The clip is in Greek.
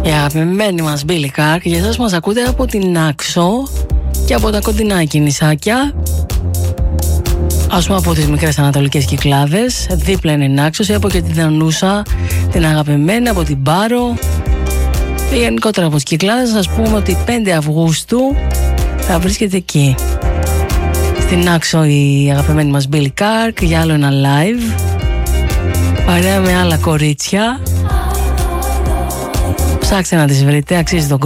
Η αγαπημένη μας Billy Clark. Για εσάς μας ακούτε από την Άξο και από τα κοντινά κινησάκια. Ας πούμε από τις μικρές ανατολικές Κυκλάδες. Δίπλα είναι η Νάξος, ή από και την Δανούσα, την αγαπημένη, από την Πάρο. Και γενικότερα από τις Κυκλάδες, ας πούμε ότι 5 Αυγούστου θα βρίσκεται εκεί. Στην Άξο η αγαπημένη μας Billy Clark για άλλο ένα live. Παρέα με άλλα κορίτσια. Ψάξτε να τις βρείτε, αξίζει τον κόπο.